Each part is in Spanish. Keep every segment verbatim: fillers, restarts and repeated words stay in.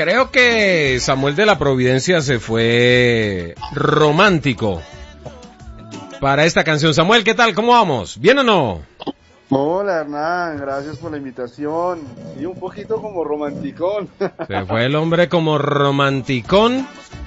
Creo que Samuel de la Providencia se fue romántico para esta canción. Samuel, ¿qué tal? ¿Cómo vamos? ¿Bien o no? Hola Hernán, gracias por la invitación. Y un poquito como romanticón. Se fue el hombre como romanticón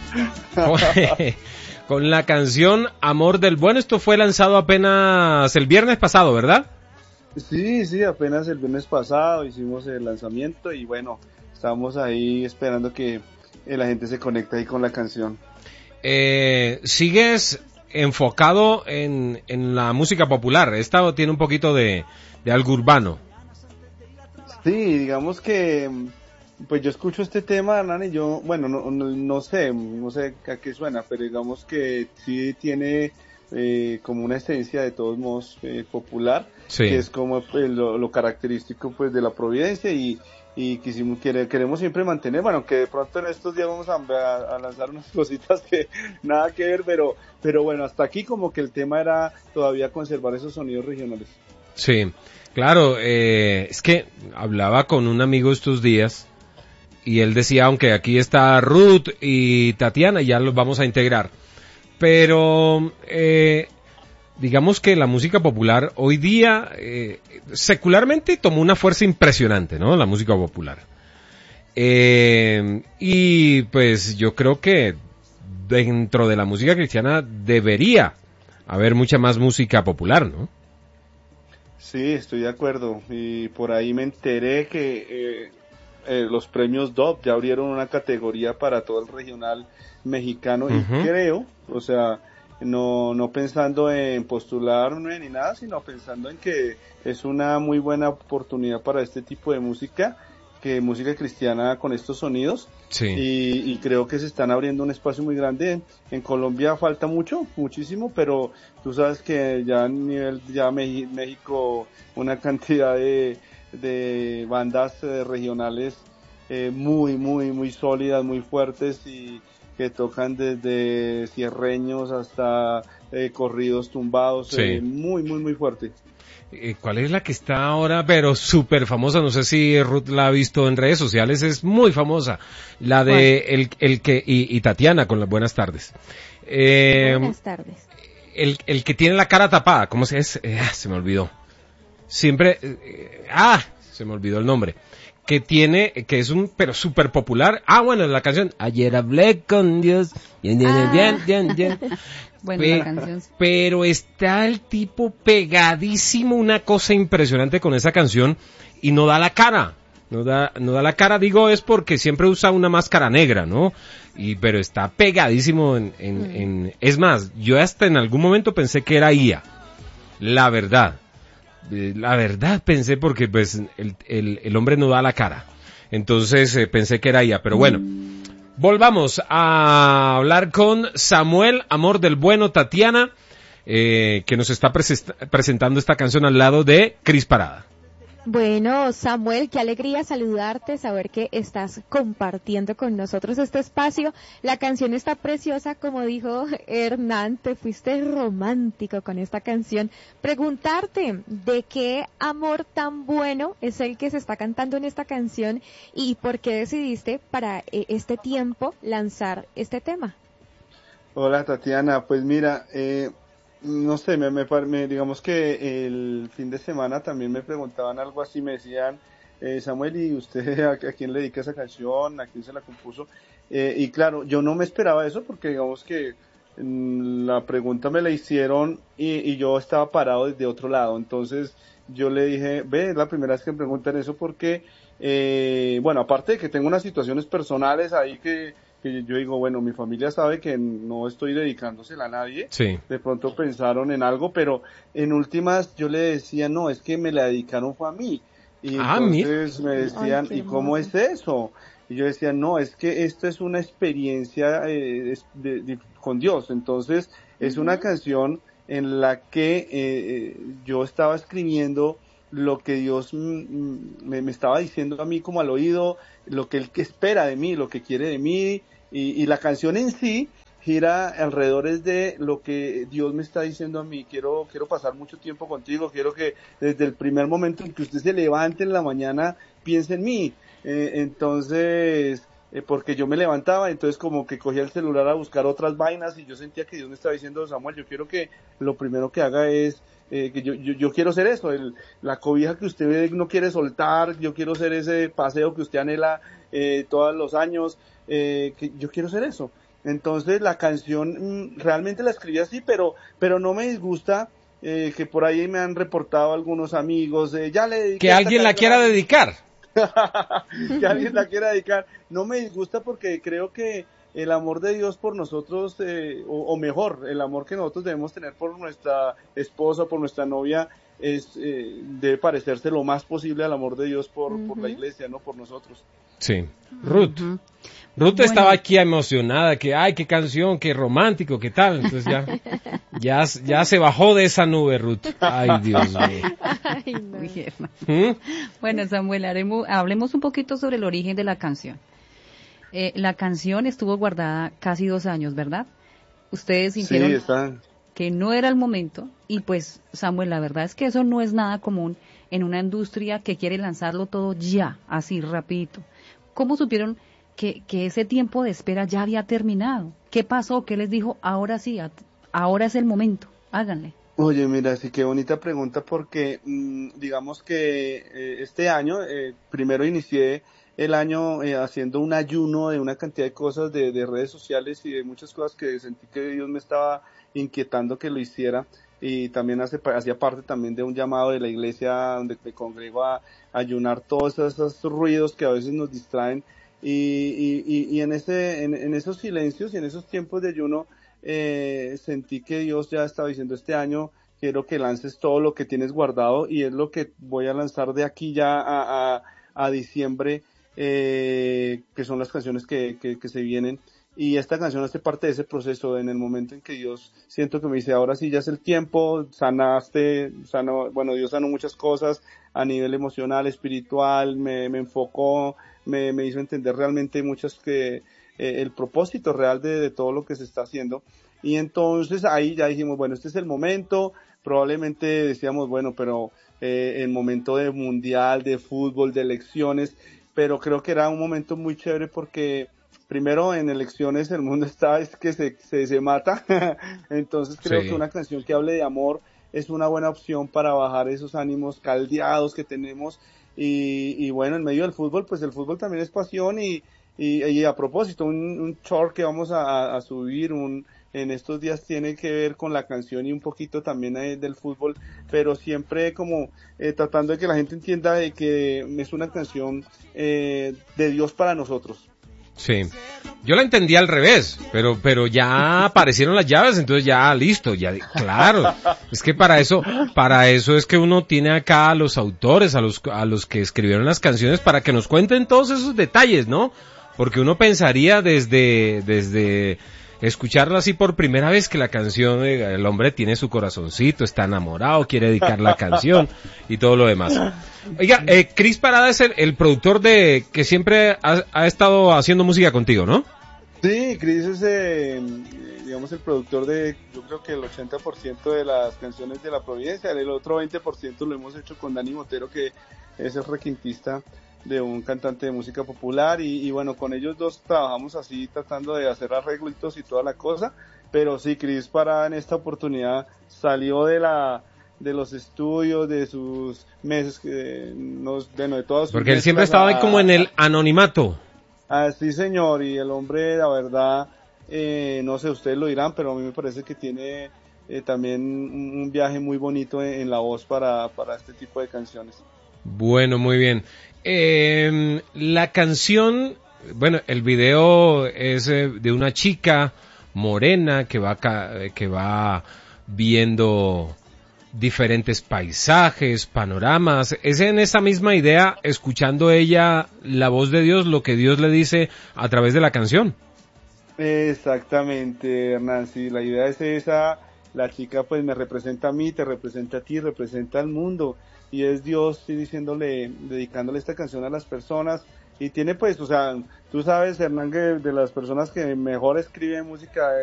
con la canción Amor del Bueno. Esto fue lanzado apenas el viernes pasado, ¿verdad? Sí, sí, apenas el viernes pasado hicimos el lanzamiento y bueno, estamos ahí esperando que la gente se conecte ahí con la canción. Eh, ¿Sigues enfocado en, en la música popular? Esta tiene un poquito de, de algo urbano. Sí, digamos que pues yo escucho este tema, Hernán, y yo, bueno, no, no, no sé, no sé a qué suena, pero digamos que sí tiene eh, como una esencia de todos modos eh, popular, Sí. Que es como pues, lo, lo característico pues de la Providencia y y quisimos, queremos siempre mantener, bueno, que de pronto en estos días vamos a, a, a lanzar unas cositas que nada que ver, pero pero bueno, hasta aquí como que el tema era todavía conservar esos sonidos regionales. Sí, claro, eh, es que hablaba con un amigo estos días y él decía, aunque aquí está Ruth y Tatiana, ya los vamos a integrar, pero eh, digamos que la música popular hoy día eh, secularmente tomó una fuerza impresionante, ¿no? La música popular. Eh, y pues yo creo que dentro de la música cristiana debería haber mucha más música popular, ¿no? Sí, estoy de acuerdo. Y por ahí me enteré que eh, eh, los premios D O P ya abrieron una categoría para todo el regional mexicano y Uh-huh. creo, o sea, no no pensando en postularme ni nada, sino pensando en que es una muy buena oportunidad para este tipo de música, que música cristiana con estos sonidos. Sí. Y, y creo que se están abriendo un espacio muy grande. En Colombia falta mucho, muchísimo, pero tú sabes que ya a nivel, ya México, una cantidad de, de bandas eh, regionales eh, muy, muy, muy sólidas, muy fuertes y que tocan desde cierreños hasta eh, corridos tumbados, Sí. eh, muy, muy, muy fuerte. Eh, ¿Cuál es la que está ahora, pero súper famosa? No sé si Ruth la ha visto en redes sociales, es muy famosa. La de el, el que, y, y Tatiana con las buenas tardes. Eh, buenas tardes. El, el que tiene la cara tapada, ¿cómo se es? Eh, se me olvidó. Siempre, eh, ah, se me olvidó el nombre. Que tiene, que es un, pero súper popular. Ah, bueno, la canción, ayer hablé con Dios. Bien, bien, Ah. bien, bien, bien. Bueno, Pe- la canción. Pero está el tipo pegadísimo, una cosa impresionante con esa canción y no da la cara. No da, no da la cara, digo, es porque siempre usa una máscara negra, ¿no? Y, pero está pegadísimo en, en, mm. en, es más, yo hasta en algún momento pensé que era I A. La verdad. La verdad pensé porque pues el, el, el hombre no da la cara. Entonces eh, pensé que era I A, pero bueno. Volvamos a hablar con Samuel, Amor del Bueno, Tatiana, eh, que nos está pres- presentando esta canción al lado de Cris Parada. Bueno, Samuel, qué alegría saludarte, saber que estás compartiendo con nosotros este espacio. La canción está preciosa, como dijo Hernán, te fuiste romántico con esta canción. Preguntarte, ¿de qué amor tan bueno es el que se está cantando en esta canción y por qué decidiste para eh, este tiempo lanzar este tema? Hola Tatiana, pues mira, eh, no sé, me, me, me, digamos que el fin de semana también me preguntaban algo así, me decían, eh, Samuel, ¿y usted a, a quién le dedica esa canción? ¿A quién se la compuso? Eh, y claro, yo no me esperaba eso porque digamos que mm, la pregunta me la hicieron y, y yo estaba parado desde otro lado, entonces yo le dije, ve, es la primera vez que me preguntan eso porque, eh, bueno, aparte de que tengo unas situaciones personales ahí que que yo digo, bueno, mi familia sabe que no estoy dedicándosela a nadie, sí. De pronto pensaron en algo, pero en últimas yo le decía, no, es que me la dedicaron fue a mí, y Ah, entonces mira. me decían, Ay, ¿y cómo es eso? Y yo decía, no, es que esto es una experiencia eh, de, de, con Dios, entonces es uh-huh. una canción en la que eh, yo estaba escribiendo lo que Dios me, me estaba diciendo a mí como al oído, lo que Él espera de mí, lo que quiere de mí, y, y la canción en sí gira alrededor de lo que Dios me está diciendo a mí. Quiero quiero pasar mucho tiempo contigo, quiero que desde el primer momento en que usted se levante en la mañana piense en mí. Eh, entonces eh, porque yo me levantaba, entonces como que cogía el celular a buscar otras vainas y yo sentía que Dios me estaba diciendo, Samuel, yo quiero que lo primero que haga es, eh, que yo, yo, yo quiero ser eso, el, la cobija que usted no quiere soltar, yo quiero ser ese paseo que usted anhela eh, todos los años, eh, que yo quiero ser eso. Entonces la canción mmm, realmente la escribí así, pero, pero no me disgusta. Eh, que por ahí me han reportado algunos amigos, eh, ya le dediqué que alguien la quiera dedicar. Que alguien la quiera dedicar. No me disgusta porque creo que el amor de Dios por nosotros, eh, o, o mejor, el amor que nosotros debemos tener por nuestra esposa, por nuestra novia, es eh, debe parecerse lo más posible al amor de Dios por, uh-huh. por la iglesia, no por nosotros. Sí. Ruth. Uh-huh. Ruth bueno. Estaba aquí emocionada, que ay, qué canción, qué romántico, qué tal. Entonces ya, ya, ya se bajó de esa nube, Ruth. Ay, Dios mío. Ay, no. ¿Mm? Bueno, Samuel, haremos, hablemos un poquito sobre el origen de la canción. Eh, la canción estuvo guardada casi dos años, ¿verdad? Ustedes sintieron sí, está. que no era el momento y pues, Samuel, la verdad es que eso no es nada común en una industria que quiere lanzarlo todo ya, así rapidito. ¿Cómo supieron que, que ese tiempo de espera ya había terminado? ¿Qué pasó? ¿Qué les dijo? Ahora sí, ahora es el momento, háganle. Oye, mira, sí, qué bonita pregunta porque mmm, digamos que eh, este año, eh, primero inicié el año eh, haciendo un ayuno de una cantidad de cosas de, de redes sociales y de muchas cosas que sentí que Dios me estaba inquietando que lo hiciera, y también hace, hacía parte también de un llamado de la iglesia donde me congrego a, a ayunar todos esos ruidos que a veces nos distraen, y, y, y, y en, ese, en, en esos silencios y en esos tiempos de ayuno eh, sentí que Dios ya estaba diciendo, este año quiero que lances todo lo que tienes guardado, y es lo que voy a lanzar de aquí ya a, a, a diciembre, eh, que son las canciones que, que, que se vienen. Y esta canción hace parte de ese proceso, en el momento en que Dios siento que me dice, ahora sí ya es el tiempo, sanaste, sanó, bueno, Dios sanó muchas cosas a nivel emocional, espiritual, me, me enfocó, me, me hizo entender realmente muchas que, eh, el propósito real de, de todo lo que se está haciendo. Y entonces ahí ya dijimos, bueno, este es el momento, probablemente decíamos, bueno, pero eh, el momento de mundial, de fútbol, de elecciones, pero creo que era un momento muy chévere porque primero en elecciones el mundo está es que se, se, se mata, entonces creo sí. que una canción que hable de amor es una buena opción para bajar esos ánimos caldeados que tenemos, y, y bueno, en medio del fútbol, pues el fútbol también es pasión, y, y, y a propósito, un, un short que vamos a, a subir un, en estos días tiene que ver con la canción y un poquito también eh, del fútbol, pero siempre como eh, tratando de que la gente entienda de que es una canción eh, de Dios para nosotros. Sí, yo la entendí al revés, pero pero ya aparecieron las llaves, entonces ya listo, ya claro, es que para eso para eso es que uno tiene acá a los autores, a los a los que escribieron las canciones, para que nos cuenten todos esos detalles, ¿no? Porque uno pensaría desde desde escucharla así por primera vez que la canción, el hombre tiene su corazoncito, está enamorado, quiere dedicar la canción y todo lo demás. Oiga, eh, Cris Parada es el, el productor de que siempre ha, ha estado haciendo música contigo, ¿no? Sí, Cris es, eh, digamos, el productor de, yo creo que el ochenta por ciento de las canciones de La Providencia, el otro veinte por ciento lo hemos hecho con Dani Motero, que es el requintista de un cantante de música popular, y, y bueno, con ellos dos trabajamos así tratando de hacer arreglitos y toda la cosa, pero sí, Cris Parada en esta oportunidad salió de la de los estudios, de sus meses, eh, no, de, no, de todas sus porque él siempre estaba ahí como en el anonimato. Ah, sí, señor, y el hombre, la verdad, eh, no sé, ustedes lo dirán, pero a mí me parece que tiene eh, también un, un viaje muy bonito en, en la voz para, para este tipo de canciones. Bueno, muy bien. Eh, la canción, bueno, el video es eh, de una chica morena que va que va viendo diferentes paisajes, panoramas. Es en esa misma idea, escuchando ella la voz de Dios, lo que Dios le dice a través de la canción. Exactamente, Hernán, sí, la idea es esa. La chica pues me representa a mí, te representa a ti, representa al mundo, y es Dios sí, diciéndole, dedicándole esta canción a las personas. Y tiene pues, o sea, tú sabes, Hernán, que de las personas que mejor escriben música